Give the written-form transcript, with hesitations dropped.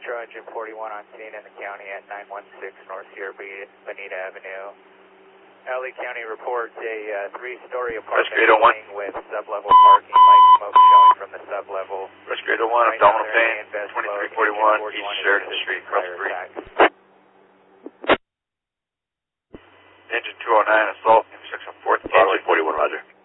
Metro Engine 41 on scene in the county at 916 North Sierra Bonita Avenue. LA County reports a three-story apartment building with sublevel parking, light smoke showing from the sublevel. Rescue 801, abdominal pain, 2341 East Sheridan Street, cross the street. Engine 209, assault, intersection 4th. Engine 41, roger.